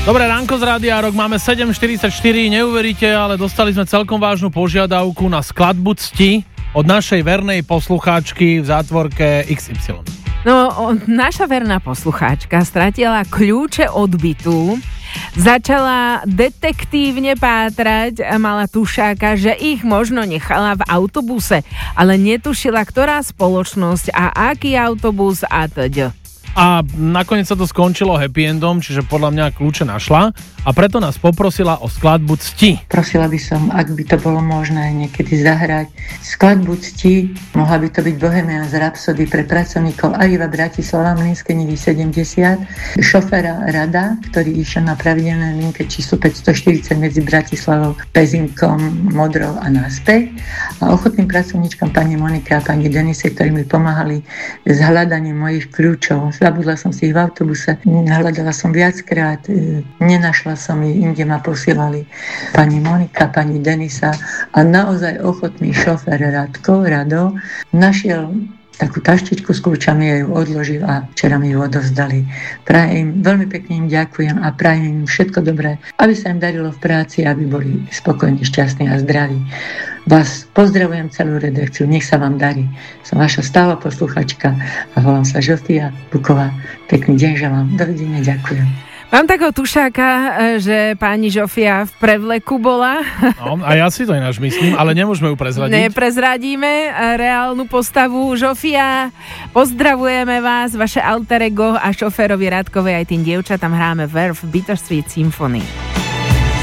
Dobré ránko z Rádia Rock, máme 7.44, neuveríte, ale dostali sme celkom vážnu požiadavku na skladbu cti od našej vernej poslucháčky v zátvorke XY. No, naša verná poslucháčka stratila kľúče od bytu, začala detektívne pátrať a mala tušáka, že ich možno nechala v autobuse, ale netušila, ktorá spoločnosť a aký autobus a tď. A nakoniec sa to skončilo happy endom, čiže podľa mňa kľúče našla a preto nás poprosila o skladbu cti. Prosila by som, ak by to bolo možné niekedy zahrať skladbu cti, mohla by to byť Bohemian z Rhapsody pre pracovníkov Arriva Bratislava Mlynskej Nivy 70, šoféra Rada, ktorý išiel na pravidelnej linke číslo 540 medzi Bratislavou, Pezinkom, Modrou a naspäť. A ochotným pracovníčkam pani Monika a pani Denise, ktorí mi pomáhali s hľadaním mojich kľúčov. Zabudla som si ich v autobuse, hľadala som viackrát, nenašla som ich, inde ma posielali pani Monika, pani Denisa a naozaj ochotný šofér Rado našiel takú taštičku s kľúčami, ja ju odložil a včera mi ju odovzdali. Prajem, veľmi pekne im ďakujem a prajem im všetko dobré, aby sa im darilo v práci, aby boli spokojní, šťastní a zdraví. Vás pozdravujem celú redakciu, nech sa vám darí. Som vaša stála posluchačka a volám sa Žofia Buková. Pekný deň želám, dovidenia, ďakujem. Mám takého tušáka, že pani Žofia v prevleku bola. No, a ja si to ináč myslím, ale nemôžeme ju prezradiť. Neprezradíme reálnu postavu. Žofia, pozdravujeme vás, vaše alter ego a šoférovi Radkovej aj tým dievčatám hráme Verve Bittersweet Symphony.